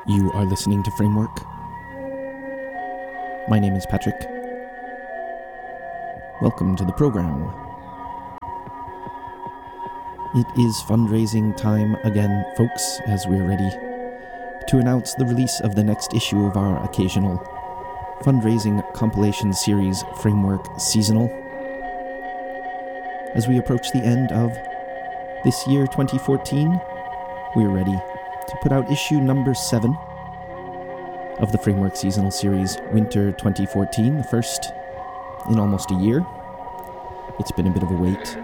You are listening to Framework. My name is Patrick. Welcome to the program. It is fundraising time again, folks, as we're ready to announce the release of the next issue of our occasional fundraising compilation series, Framework Seasonal. As we approach the end of this year, 2014, we're ready to put out issue number 7 of the Framework Seasonal Series, Winter 2014, the first in almost a year. It's been a bit of a wait.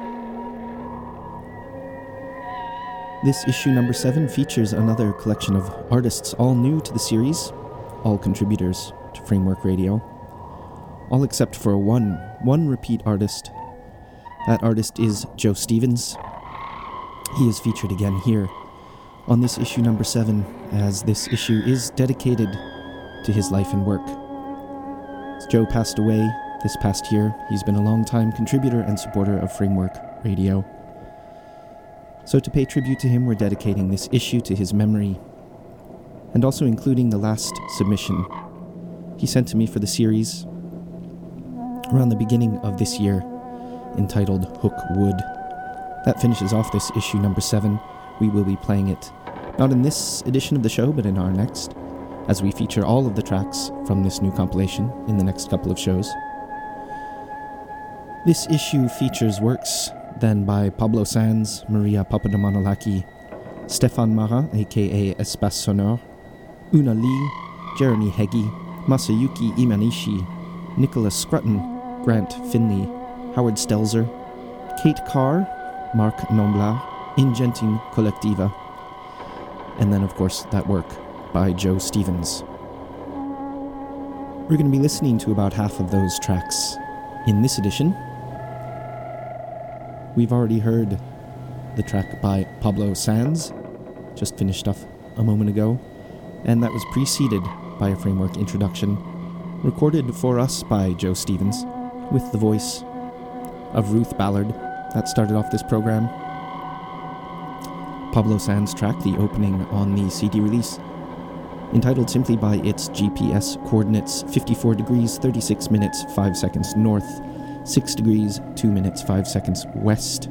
This issue number 7 features another collection of artists, all new to the series, all contributors to Framework Radio, all except for one repeat artist. That artist is Joe Stevens. He is featured again here on this issue number 7, as this issue is dedicated to his life and work. As Joe passed away this past year, he's been a long-time contributor and supporter of Framework Radio. So to pay tribute to him, we're dedicating this issue to his memory, and also including the last submission he sent to me for the series around the beginning of this year, entitled Hook Wood. That finishes off this issue number 7. We will be playing it not in this edition of the show, but in our next, as we feature all of the tracks from this new compilation in the next couple of shows. This issue features works then by Pablo Sanz, Maria Papadomanolaki, Stéphane Marin, aka Espace Sonore, Una Lee, Jeremy Heggie, Masayuki Imanishi, Nicholas Scrutton, Grant Finley, Howard Stelzer, Kate Carr, Marc Nomblard, Ingenting Collectiva, and then of course that work by Joe Stevens. We're going to be listening to about half of those tracks in this edition. We've already heard the track by Pablo Sanz, just finished off a moment ago, and that was preceded by a Framework introduction recorded for us by Joe Stevens with the voice of Ruth Ballard. That started off this program. Pablo Sanz track, the opening on the CD release, entitled simply by its GPS coordinates 54 degrees 36 minutes 5 seconds north, 6 degrees 2 minutes 5 seconds west.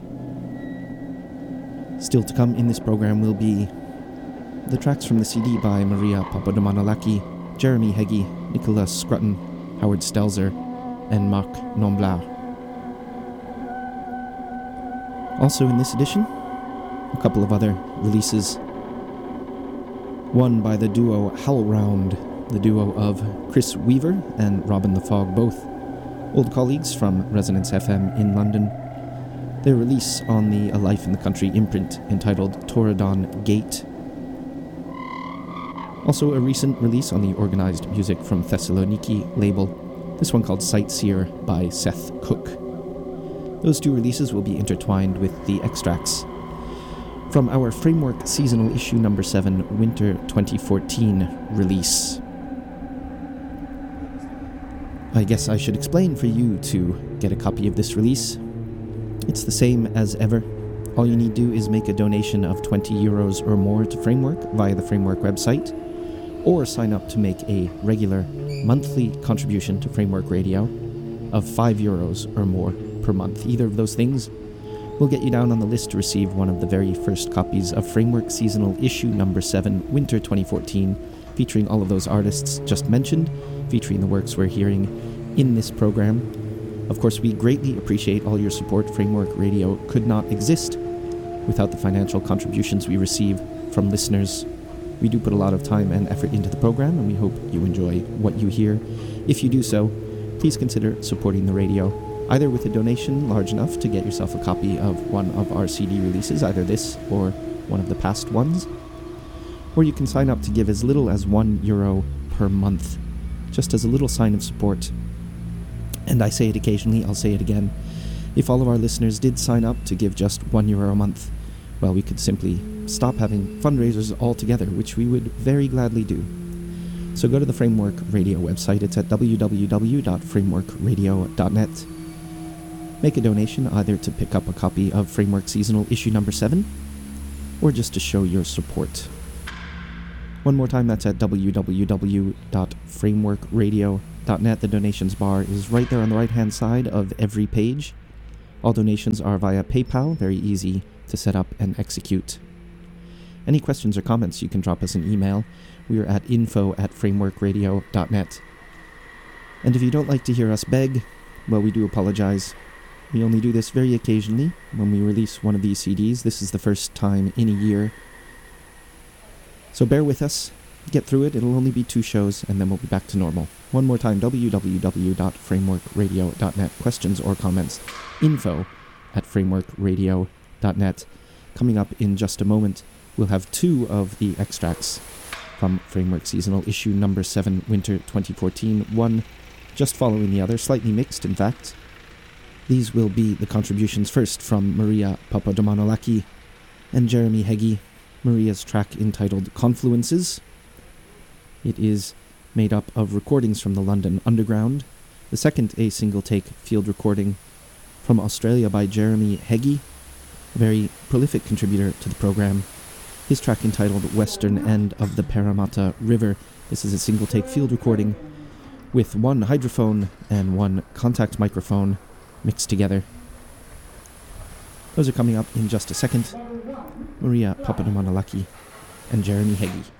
Still to come in this program will be the tracks from the CD by Maria Papadomanolaki, Jeremy Heggie, Nicholas Scrutton, Howard Stelzer, and Marc Nomblard. Also in this edition, a couple of other releases. One by the duo Howlround, the duo of Chris Weaver and Robin the Fog, both old colleagues from Resonance FM in London. Their release on the A Life in the Country imprint entitled Torridon Gate. Also a recent release on the Organized Music from Thessaloniki label, this one called Sightseer by Seth Cook. Those two releases will be intertwined with the extracts from our Framework Seasonal Issue number 7 Winter 2014 release. I guess I should explain for you to get a copy of this release. It's the same as ever. All you need to do is make a donation of €20 or more to Framework via the Framework website, or sign up to make a regular monthly contribution to Framework Radio of €5 or more per month. Either of those things will get you down on the list to receive one of the very first copies of Framework Seasonal Issue number 7, Winter 2014, featuring all of those artists just mentioned, featuring the works we're hearing in this program. Of course, we greatly appreciate all your support. Framework Radio could not exist without the financial contributions we receive from listeners. We do put a lot of time and effort into the program, and we hope you enjoy what you hear. If you do so, please consider supporting the radio, either with a donation large enough to get yourself a copy of one of our CD releases, either this or one of the past ones, or you can sign up to give as little as €1 per month, just as a little sign of support. And I say it occasionally, I'll say it again. If all of our listeners did sign up to give just €1 a month, well, we could simply stop having fundraisers altogether, which we would very gladly do. So go to the Framework Radio website. It's at www.frameworkradio.net. Make a donation either to pick up a copy of Framework Seasonal Issue number 7, or just to show your support. One more time, that's at www.frameworkradio.net. The donations bar is right there on the right-hand side of every page. All donations are via PayPal, very easy to set up and execute. Any questions or comments, you can drop us an email. We are at info@frameworkradio.net. And if you don't like to hear us beg, well, we do apologize. We only do this very occasionally when we release one of these CDs. This is the first time in a year. So bear with us, get through it. It'll only be 2 shows, and then we'll be back to normal. One more time, www.frameworkradio.net. Questions or comments, info@frameworkradio.net. Coming up in just a moment, we'll have 2 of the extracts from Framework Seasonal Issue number 7, Winter 2014. One just following the other, slightly mixed, in fact. These will be the contributions first from Maria Papadomanolaki and Jeremy Heggie. Maria's track entitled Confluences. It is made up of recordings from the London Underground. The second, a single-take field recording from Australia by Jeremy Heggie, a very prolific contributor to the program. His track entitled Western End of the Parramatta River. This is a single-take field recording with 1 hydrophone and 1 contact microphone mixed together. Those are coming up in just a second. Maria Papadomanolaki and Jeremy Heggie.